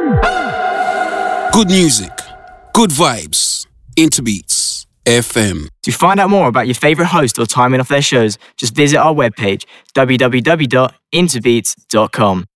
Good music, good vibes, Interbeats FM. To find out more about your favourite host or timing of their shows, just visit our webpage, www.interbeats.com.